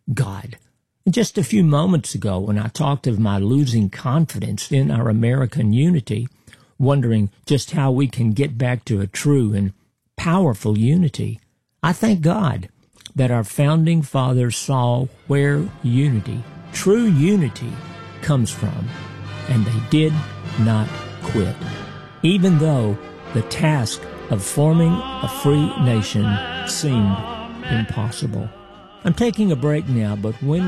God. Just a few moments ago, when I talked of my losing confidence in our American unity, wondering just how we can get back to a true and powerful unity, I thank God that our founding fathers saw where unity, true unity, comes from, and they did not quit, even though the task of forming a free nation seemed impossible. I'm taking a break now, but when